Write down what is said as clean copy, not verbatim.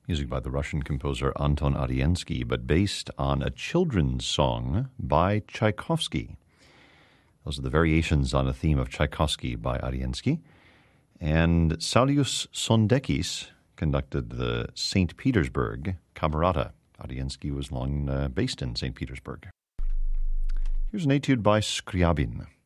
music by the Russian composer Anton Ariensky, but based on a children's song by Tchaikovsky. Those are the variations on a theme of Tchaikovsky by Ariensky. And Saulius Sondekis conducted the St. Petersburg Camerata. Ariensky was long based in St. Petersburg. Here's an etude by Scriabin.